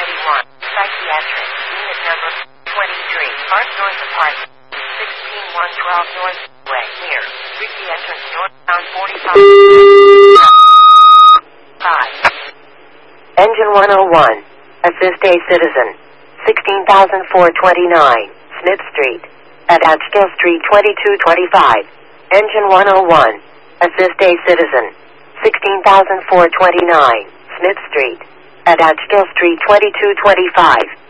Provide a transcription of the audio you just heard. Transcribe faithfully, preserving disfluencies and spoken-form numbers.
ninety-one. Psychiatric. Unit number twenty-three. Park North Apartment. sixteen one twelve North Way. Near. Reach the entrance northbound forty-five. five. Engine one oh one. Assist a citizen. sixteen thousand four hundred twenty-nine. Smith Street. At Atskill Street twenty-two twenty-five. Engine one oh one. Assist a citizen. sixteen thousand four hundred twenty-nine. Smith Street. At Atskill Street twenty-two twenty-five.